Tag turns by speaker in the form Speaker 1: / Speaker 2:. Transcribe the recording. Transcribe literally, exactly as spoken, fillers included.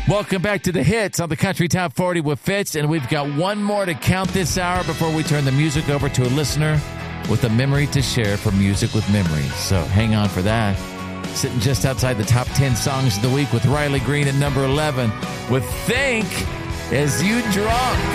Speaker 1: Welcome back to the hits on the Country Top forty with Fitz, and we've got one more to count this hour before we turn the music over to a listener with a memory to share for Music with Memory. So hang on for that. Sitting just outside the top ten songs of the week with Riley Green at number eleven with Think As You Drunk.